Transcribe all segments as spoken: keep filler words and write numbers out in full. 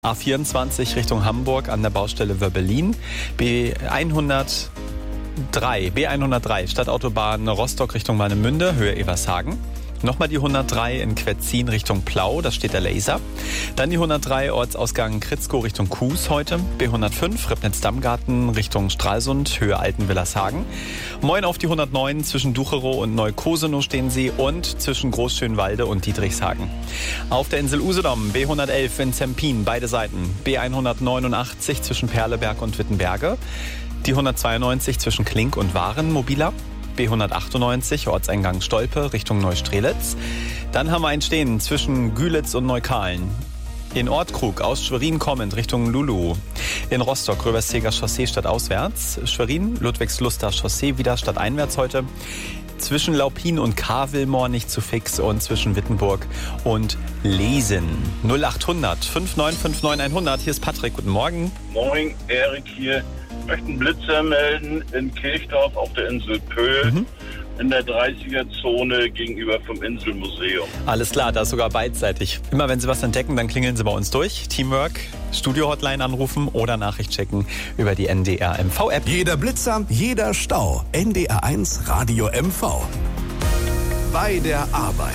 A vierundzwanzig Richtung Hamburg an der Baustelle Wöbbelin. B hundertdrei, B hundertdrei Stadtautobahn Rostock Richtung Warnemünde, Höhe Evershagen. Nochmal die hundertdrei in Quetzin Richtung Plau, da steht der Laser. Dann die hundertdrei Ortsausgang Kritzkow Richtung Kues heute. B hundertfünf Ribnitz-Dammgarten Richtung Stralsund, Höhe Altenwillershagen. Moin auf die hundertneun zwischen Ducherow und Neukosenow stehen sie und zwischen Großschönwalde und Dietrichshagen. Auf der Insel Usedom B hundertelf in Zempin, beide Seiten. B hundertneunundachtzig zwischen Perleberg und Wittenberge. Die hundertzweiundneunzig zwischen Klink und Waren, mobiler. B hundertachtundneunzig, Ortseingang Stolpe, Richtung Neustrelitz. Dann haben wir ein Stehen zwischen Gülitz und Neukahlen. In Ortkrug aus Schwerin kommend Richtung Lulu. In Rostock, Röbersteger Chaussee stadtauswärts. Schwerin, Ludwigsluster Chaussee wieder stadteinwärts heute. Zwischen Laupin und Kavelmoor nicht zu fix und zwischen Wittenburg und Lesen. null achthundert fünf neun fünf neun hundert. Hier ist Patrick, guten Morgen. Moin, Erik hier. Ich möchte einen Blitzer melden in Kirchdorf auf der Insel Pöhl, mhm. in der dreißiger-Zone gegenüber vom Inselmuseum. Alles klar, da ist sogar beidseitig. Immer wenn Sie was entdecken, dann klingeln Sie bei uns durch. Teamwork, Studio-Hotline anrufen oder Nachricht checken über die N D R M V-App. Jeder Blitzer, jeder Stau. N D R eins Radio M V. Bei der Arbeit.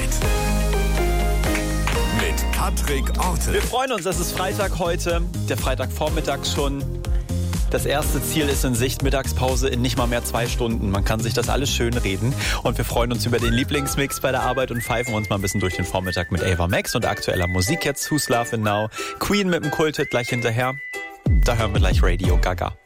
Mit Patrick Orte. Wir freuen uns, es ist Freitag heute, der Freitagvormittag schon. Das erste Ziel ist in Sicht, Mittagspause in nicht mal mehr zwei Stunden. Man kann sich das alles schön reden. Und wir freuen uns über den Lieblingsmix bei der Arbeit und pfeifen uns mal ein bisschen durch den Vormittag mit Ava Max und aktueller Musik jetzt. Who's Laughing Now? Queen mit dem Kulthit gleich hinterher. Da hören wir gleich Radio Gaga.